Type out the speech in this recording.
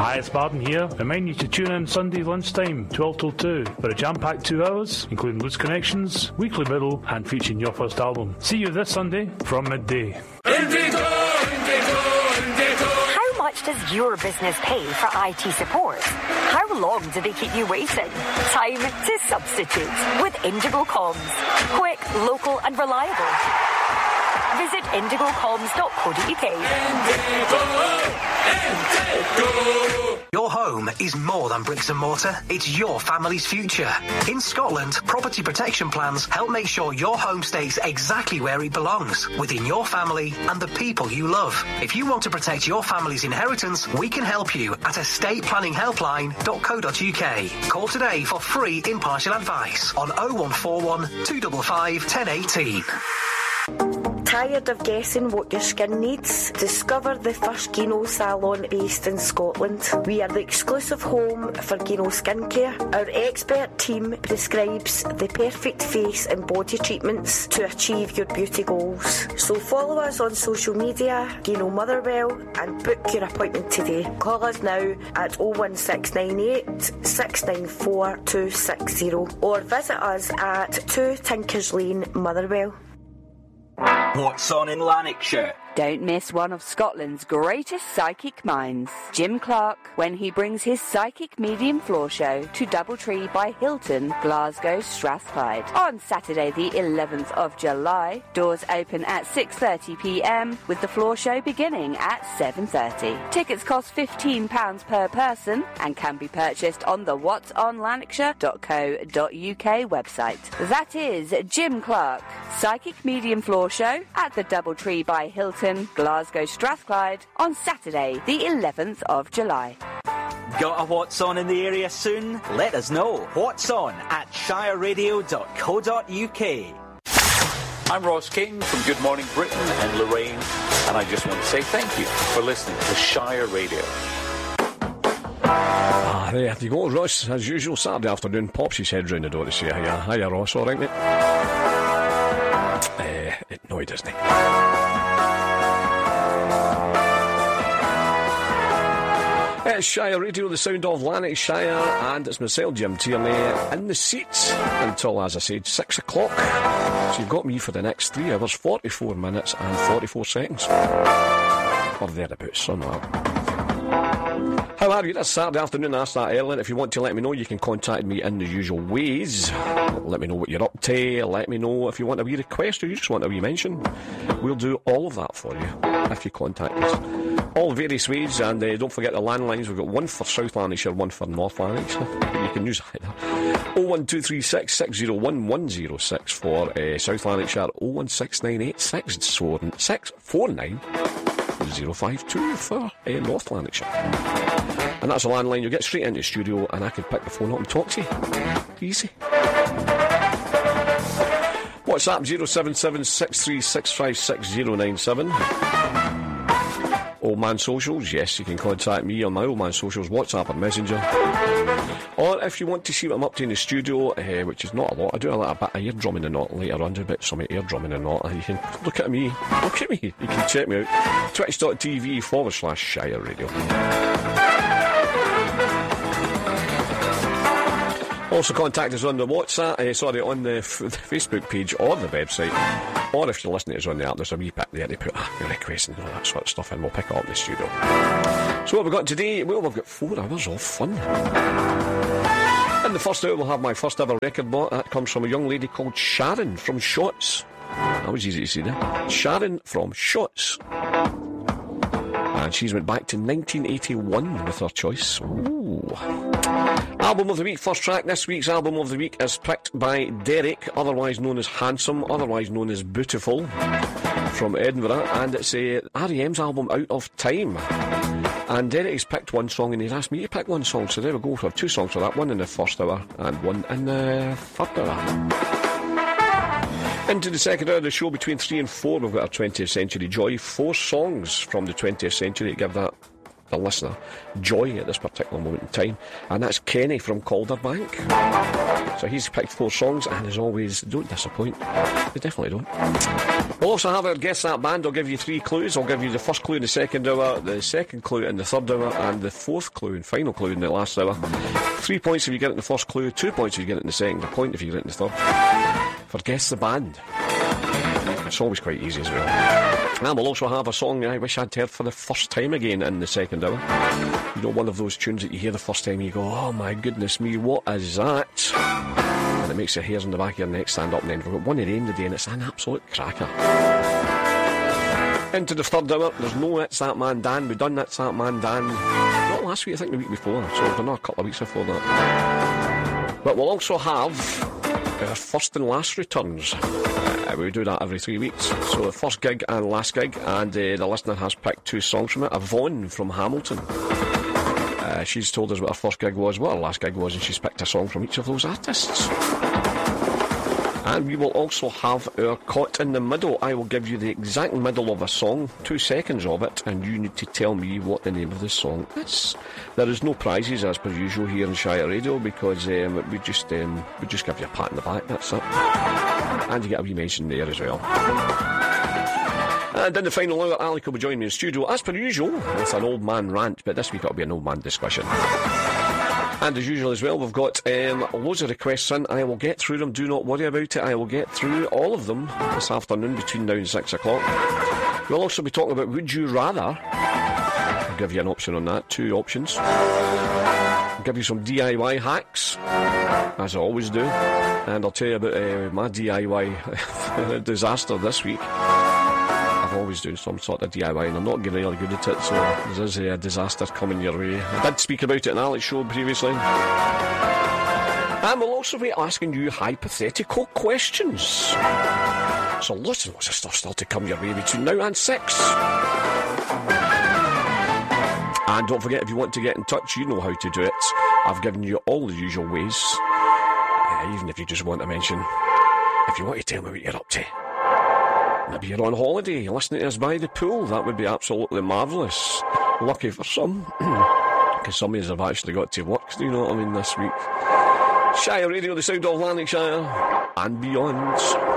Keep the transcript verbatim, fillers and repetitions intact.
Hi, it's Martin here. Remind you to tune in Sunday lunchtime, twelve till two, for a jam-packed two hours, including Loose Connections, Weekly Middle, and featuring your first album. See you this Sunday from midday. Indigo, Indigo, Indigo. How much does your business pay for I T support? How long do they keep you waiting? Time to substitute with Indigo Comms. Quick, local and reliable. Visit indigo comms dot co dot uk. Indigo, Indigo. Your home is more than bricks and mortar. It's your family's future. In Scotland, property protection plans help make sure your home stays exactly where it belongs, within your family and the people you love. If you want to protect your family's inheritance, we can help you at estate planning helpline dot co dot uk. Call today for free impartial advice on oh one four one, two five five, one oh one eight. Tired of guessing what your skin needs? Discover the first Gino salon based in Scotland. We are the exclusive home for Gino skincare. Our expert team prescribes the perfect face and body treatments to achieve your beauty goals. So follow us on social media, Gino Motherwell, and book your appointment today. Call us now at oh one six nine eight, six nine four, two six zero or visit us at two Tinkers Lane, Motherwell. What's on in Lanarkshire? Don't miss one of Scotland's greatest psychic minds, Jim Clark, when he brings his Psychic Medium Floor Show to Doubletree by Hilton, Glasgow, Strathclyde. On Saturday the eleventh of July, doors open at six thirty p m with the floor show beginning at seven thirty. Tickets cost fifteen pounds per person and can be purchased on the whats on lanarkshire dot co dot uk website. That is Jim Clark, Psychic Medium Floor Show at the Doubletree by Hilton, Glasgow, Strathclyde on Saturday the eleventh of July. Got a What's On in the area soon? Let us know. What's On at shire radio dot co dot uk. I'm Ross King from Good Morning Britain and Lorraine, and I just want to say thank you for listening to Shire Radio. Ah, there you go, Ross. As usual, Saturday afternoon, pops his head round the door to say hiya. Hiya, Ross, all right, mate? Uh, no, he doesn't. It's Shire Radio, the sound of Lanarkshire, and it's myself, Jim Tierney, in the seats until, as I said, six o'clock. So you've got me for the next three hours, forty-four minutes and forty-four seconds. Or thereabouts, somehow. How are you this Saturday afternoon? I asked that earlier. If you want to let me know, you can contact me in the usual ways. Let me know what you're up to. Let me know if you want a wee request or you just want a wee mention. We'll do all of that for you if you contact us. All various ways, and uh, don't forget the landlines. We've got one for South Lanarkshire, one for North Lanarkshire. You can use either. oh one two three six, six oh one, one oh six for uh, South Lanarkshire, oh one six nine eight, six four nine oh five two for uh, North Lanarkshire. And that's a landline. You'll get straight into the studio and I can pick the phone up and talk to you. Easy. WhatsApp zero seven seven, six three six five six zero nine seven. Old Man Socials, yes, you can contact me on my Old Man Socials WhatsApp or Messenger. Or if you want to see what I'm up to in the studio, uh, which is not a lot, I do a little bit of ear drumming and not later on, do a bit some ear drumming and not. You can look at me, look at me, you can check me out. Twitch dot t v forward slash Shire Radio. Also contact us on the WhatsApp, uh, sorry, on the, f- the Facebook page or the website. Or if you're listening to us on the app, there's a wee bit there to put ah, your request and all that sort of stuff in. We'll pick it up in the studio. So what have we got today? Well, we've got four hours of fun. In the first hour, we'll have my first ever record bought. That comes from a young lady called Sharon from Shotts. That was easy to see there. Sharon from Shotts. And she's went back to nineteen eighty-one with her choice. Ooh. Album of the week, first track. This week's album of the week is picked by Derek, otherwise known as Handsome, otherwise known as Beautiful, from Edinburgh, and it's uh, R E M's album Out of Time. And Derek's picked one song and he's asked me to pick one song, so there we go. We have two songs for that, one in the first hour and one in the third hour. Into the second hour of the show, between three and four, we've got our twentieth Century Joy. Four songs from the twentieth century to give that the listener joy at this particular moment in time, and that's Kenny from Calderbank. So he's picked four songs, and as always, don't disappoint. They definitely don't. We'll also have our Guess That Band. I'll give you three clues. I'll give you the first clue in the second hour, the second clue in the third hour, and the fourth clue and final clue in the last hour. Three points if you get it in the first clue, two points if you get it in the second, a point if you get it in the third. For Guess the Band. It's always quite easy as well. And we'll also have a song I wish I'd heard for the first time again in the second hour. You know, one of those tunes that you hear the first time and you go, oh my goodness me, what is that? And it makes your hairs on the back of your neck stand up, and then we've got one at the end of the day and it's an absolute cracker. Into the third hour, there's no It's That Man Dan. We've done It's That Man Dan not last week, I think the week before, so we've done a couple of weeks before that. But we'll also have our first and last returns. Uh, we do that every three weeks. So the first gig and last gig, and uh, the listener has picked two songs from it. Yvonne from Hamilton. Uh, she's told us what her first gig was, what her last gig was, and she's picked a song from each of those artists. And we will also have our Caught in the Middle. I will give you the exact middle of a song, two seconds of it, and you need to tell me what the name of the song is. There is no prizes as per usual here in Shire Radio, because um, we just um, we just give you a pat on the back, that's it. And you get a wee mention there as well. And in the final hour, Alec will be joining me in the studio as per usual with an old man rant, but this week it'll be an old man discussion. And as usual as well, we've got um, loads of requests in. I will get through them, do not worry about it. I will get through all of them this afternoon between now and six o'clock. We'll also be talking about Would You Rather. I'll give you an option on that, two options. I'll give you some D I Y hacks, as I always do. And I'll tell you about uh, my D I Y disaster this week. I've always do some sort of D I Y and I'm not getting really good at it, so there is a disaster coming your way. I did speak about it in Alec's show previously. And we'll also be asking you hypothetical questions. So lots and lots of stuff still to come your way between now and six. And don't forget, if you want to get in touch, you know how to do it. I've given you all the usual ways. Uh, even if you just want to mention, if you want to tell me what you're up to. Maybe you're on holiday, you're listening to us by the pool. That would be absolutely marvellous. Lucky for some, because some of us have actually got to work, do you know what I mean, this week. Shire Radio, the sound of Lanarkshire and beyond.